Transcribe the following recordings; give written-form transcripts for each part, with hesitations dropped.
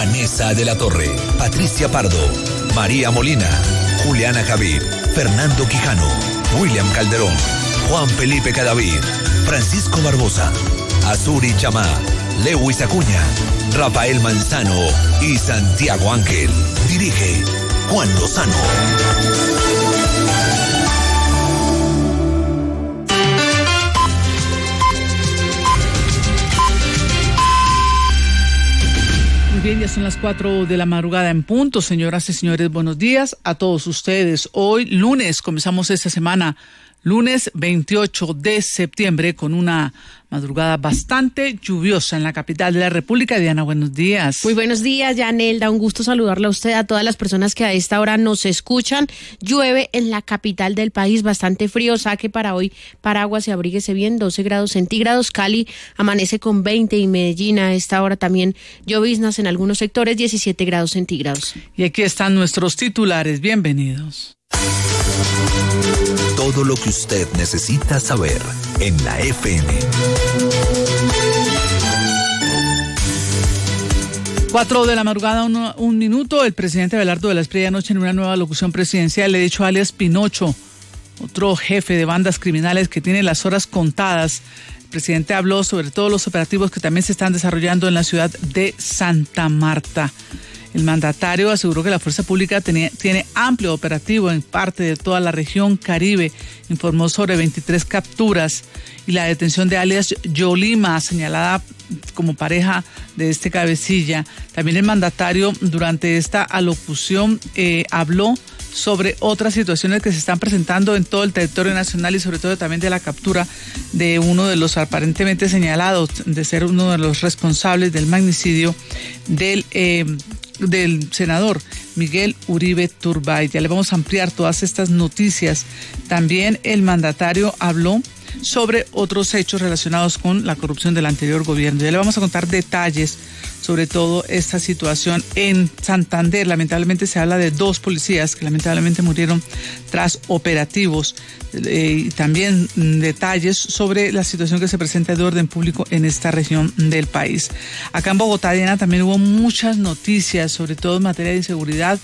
Vanessa de la Torre, Patricia Pardo, María Molina, Juliana Javid, Fernando Quijano, William Calderón, Juan Felipe Cadavid, Francisco Barbosa, Azuri Chamá, Lewis Acuña, Rafael Manzano y Santiago Ángel. Dirige Juan Lozano. Muy bien, ya son las 4 de la madrugada en punto. Señoras y señores, buenos días a todos ustedes. Hoy, lunes, comenzamos esta semana, lunes 28 de septiembre, con una madrugada bastante lluviosa en la capital de la República. Diana, buenos días. Muy buenos días, Yanelda. Un gusto saludarla a usted, a todas las personas que a esta hora nos escuchan. Llueve en la capital del país, bastante frío. Saque para hoy paraguas y abríguese bien, 12 grados centígrados. Cali amanece con 20 y Medellín a esta hora también lloviznas en algunos sectores, 17 grados centígrados. Y aquí están nuestros titulares. Bienvenidos. Todo lo que usted necesita saber en la FM. 4 de la madrugada, un minuto. El presidente Abelardo de la Espriella anoche en una nueva locución presidencial le dicho a alias Pinocho, otro jefe de bandas criminales que tiene las horas contadas. El presidente habló sobre todos los operativos que también se están desarrollando en la ciudad de Santa Marta. El mandatario aseguró que la fuerza pública tiene amplio operativo en parte de toda la región Caribe. Informó sobre 23 capturas y la detención de alias Yolima, señalada como pareja de este cabecilla. También el mandatario durante esta alocución habló sobre otras situaciones que se están presentando en todo el territorio nacional y sobre todo también de la captura de uno de los aparentemente señalados de ser uno de los responsables del magnicidio del senador Miguel Uribe Turbay. Ya le vamos a ampliar todas estas noticias. También el mandatario habló sobre otros hechos relacionados con la corrupción del anterior gobierno. Ya le vamos a contar detalles sobre todo esta situación en Santander. Lamentablemente se habla de 2 policías que lamentablemente murieron tras operativos. Y también detalles sobre la situación que se presenta de orden público en esta región del país. Acá en Bogotá, Diana, también hubo muchas noticias, sobre todo en materia de inseguridad.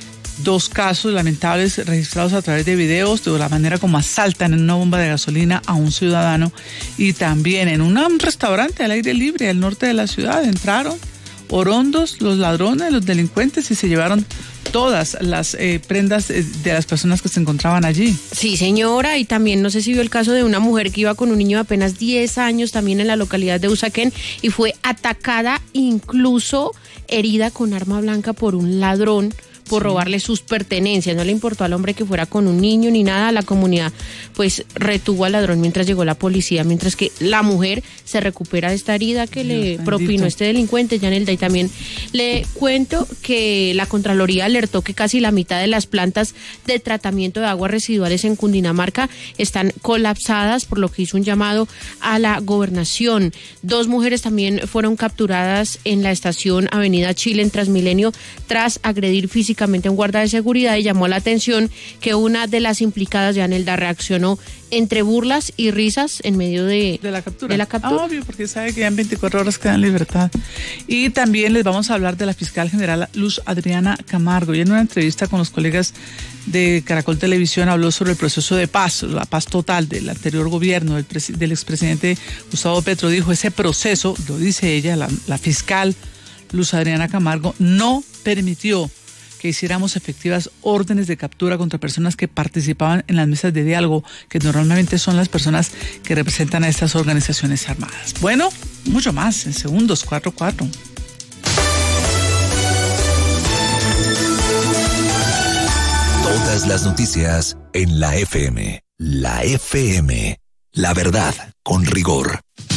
2 casos lamentables registrados a través de videos de la manera como asaltan en una bomba de gasolina a un ciudadano, y también en un restaurante al aire libre al norte de la ciudad entraron orondos, los ladrones, los delincuentes, y se llevaron todas las prendas de las personas que se encontraban allí. Sí, señora, y también no sé si vio el caso de una mujer que iba con un niño de apenas 10 años también en la localidad de Usaquén y fue atacada, incluso herida con arma blanca por un ladrón por robarle sus pertenencias. No le importó al hombre que fuera con un niño ni nada. La comunidad pues retuvo al ladrón mientras llegó la policía, mientras que la mujer se recupera de esta herida que le propinó este delincuente, Yanelda. Y también le cuento que la Contraloría alertó que casi la mitad de las plantas de tratamiento de aguas residuales en Cundinamarca están colapsadas, por lo que hizo un llamado a la gobernación. 2 mujeres también fueron capturadas en la estación Avenida Chile en Transmilenio tras agredir físicamente a un guarda de seguridad, y llamó la atención que una de las implicadas, Yanelda, reaccionó entre burlas y risas en medio de la captura. Obvio, porque sabe que ya en 24 horas queda en libertad. Y también les vamos a hablar de la fiscal general Luz Adriana Camargo. Y en una entrevista con los colegas de Caracol Televisión habló sobre el proceso de paz, la paz total del anterior gobierno del expresidente Gustavo Petro. Dijo, ese proceso, lo dice ella, la fiscal Luz Adriana Camargo, no permitió que hiciéramos efectivas órdenes de captura contra personas que participaban en las mesas de diálogo, que normalmente son las personas que representan a estas organizaciones armadas. Bueno, mucho más en segundos, 4-4. Todas las noticias en la FM. La FM. La verdad con rigor.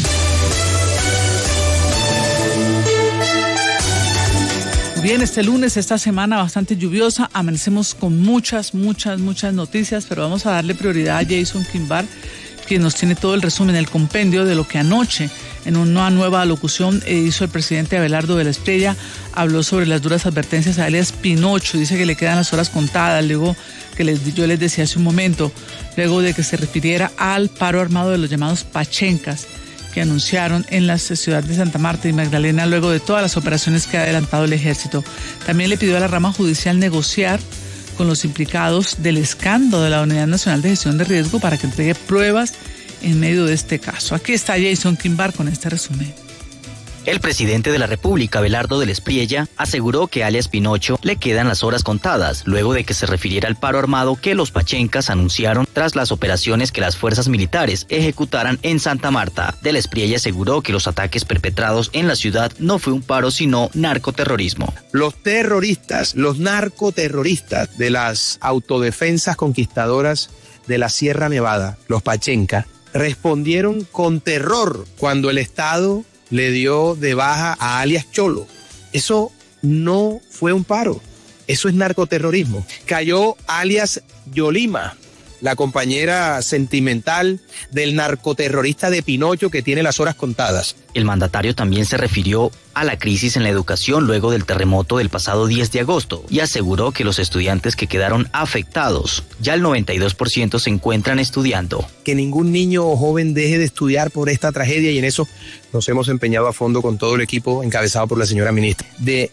Bien, este lunes, esta semana bastante lluviosa, amanecemos con muchas noticias, pero vamos a darle prioridad a Jason Quimbar, quien nos tiene todo el resumen, el compendio de lo que anoche, en una nueva alocución, hizo el presidente Abelardo de la Espriella. Habló sobre las duras advertencias a alias Pinocho, dice que le quedan las horas contadas, luego que yo les decía hace un momento, luego de que se refiriera al paro armado de los llamados pachencas, que anunciaron en las ciudades de Santa Marta y Magdalena luego de todas las operaciones que ha adelantado el ejército. También le pidió a la rama judicial negociar con los implicados del escándalo de la Unidad Nacional de Gestión de Riesgo para que entregue pruebas en medio de este caso. Aquí está Jason Quimbar con este resumen. El presidente de la República, Abelardo del Espriella, aseguró que alias Pinocho le quedan las horas contadas, luego de que se refiriera al paro armado que los pachencas anunciaron tras las operaciones que las fuerzas militares ejecutaran en Santa Marta. Del Espriella aseguró que los ataques perpetrados en la ciudad no fue un paro, sino narcoterrorismo. Los terroristas, los narcoterroristas de las autodefensas conquistadoras de la Sierra Nevada, los pachencas, respondieron con terror cuando el Estado le dio de baja a alias Cholo. Eso no fue un paro, eso es narcoterrorismo. Cayó alias Yolima, la compañera sentimental del narcoterrorista de Pinocho que tiene las horas contadas. El mandatario también se refirió a la crisis en la educación luego del terremoto del pasado 10 de agosto y aseguró que los estudiantes que quedaron afectados, ya el 92% se encuentran estudiando. Que ningún niño o joven deje de estudiar por esta tragedia, y en eso nos hemos empeñado a fondo con todo el equipo encabezado por la señora ministra. De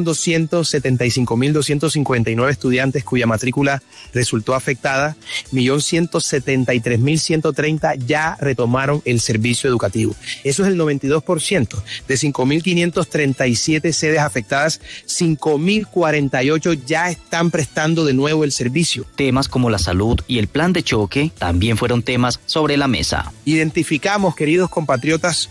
1.275.259 estudiantes cuya matrícula resultó afectada, 1.173.130 ya retomaron el servicio educativo. Eso es el 92%. De 5.537 sedes afectadas, 5.048 ya están prestando de nuevo el servicio. Temas como la salud y el plan de choque también fueron temas sobre la mesa. Identificamos, queridos compatriotas,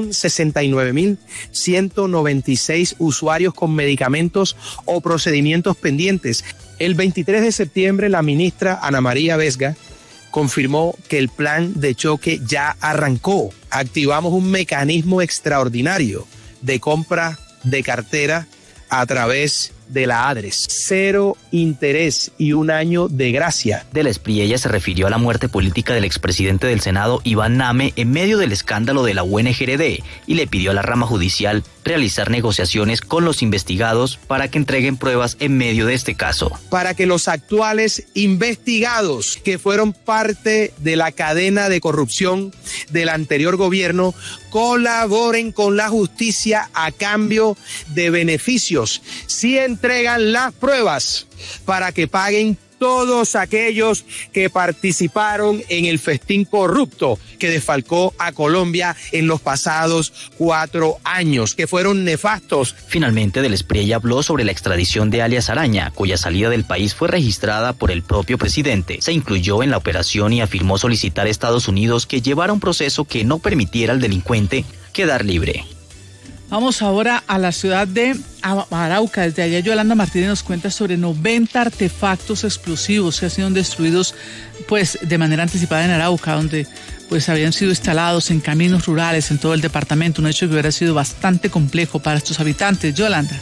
1.069.196 usuarios con medicamentos o procedimientos pendientes. El 23 de septiembre, la ministra Ana María Vesga confirmó que el plan de choque ya arrancó. Activamos un mecanismo extraordinario de compra de cartera a través de la ADRES. 0 interés y 1 año de gracia. Del Espriella se refirió a la muerte política del expresidente del Senado, Iván Name, en medio del escándalo de la UNGRD y le pidió a la rama judicial realizar negociaciones con los investigados para que entreguen pruebas en medio de este caso. Para que los actuales investigados que fueron parte de la cadena de corrupción del anterior gobierno colaboren con la justicia a cambio de beneficios. Si entregan las pruebas para que paguen todos aquellos que participaron en el festín corrupto que desfalcó a Colombia en los pasados 4 años, que fueron nefastos. Finalmente, Del Espriella habló sobre la extradición de alias Araña, cuya salida del país fue registrada por el propio presidente. Se incluyó en la operación y afirmó solicitar a Estados Unidos que llevara un proceso que no permitiera al delincuente quedar libre. Vamos ahora a la ciudad de Arauca. Desde allá Yolanda Martínez nos cuenta sobre 90 artefactos explosivos que han sido destruidos pues de manera anticipada en Arauca, donde pues habían sido instalados en caminos rurales en todo el departamento, un hecho que hubiera sido bastante complejo para estos habitantes. Yolanda.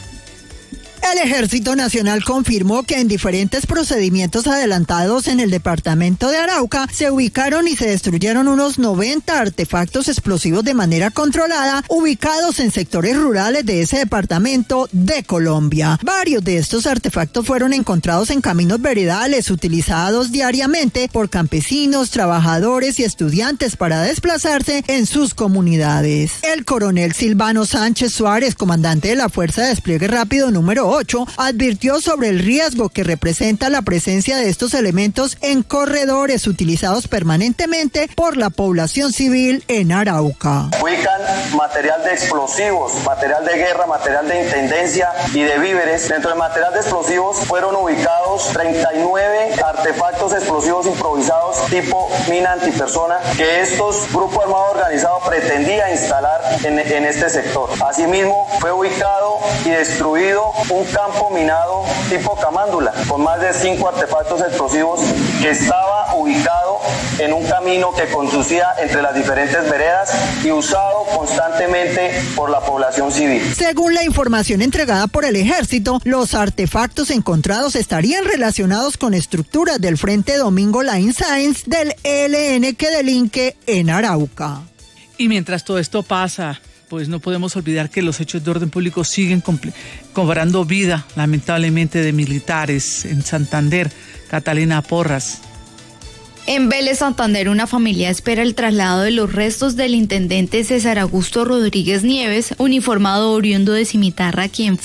El Ejército Nacional confirmó que en diferentes procedimientos adelantados en el departamento de Arauca se ubicaron y se destruyeron unos 90 artefactos explosivos de manera controlada ubicados en sectores rurales de ese departamento de Colombia. Varios de estos artefactos fueron encontrados en caminos veredales utilizados diariamente por campesinos, trabajadores y estudiantes para desplazarse en sus comunidades. El coronel Silvano Sánchez Suárez, comandante de la Fuerza de Despliegue Rápido número 8, advirtió sobre el riesgo que representa la presencia de estos elementos en corredores utilizados permanentemente por la población civil en Arauca. Ubican material de explosivos, material de guerra, material de intendencia y de víveres. Dentro del material de explosivos fueron ubicados 39 artefactos explosivos improvisados tipo mina antipersona que estos grupos armados organizados pretendían instalar en este sector. Asimismo, fue ubicado y destruido un campo minado tipo camándula con más de 5 artefactos explosivos que estaba ubicado en un camino que conducía entre las diferentes veredas y usado constantemente por la población civil. Según la información entregada por el Ejército, los artefactos encontrados estarían relacionados con estructuras del Frente Domingo Line Science del ELN que delinque en Arauca. Y mientras todo esto pasa, pues no podemos olvidar que los hechos de orden público siguen cobrando vida, lamentablemente, de militares en Santander. Catalina Porras. En Vélez, Santander, una familia espera el traslado de los restos del intendente César Augusto Rodríguez Nieves, uniformado oriundo de Cimitarra, quien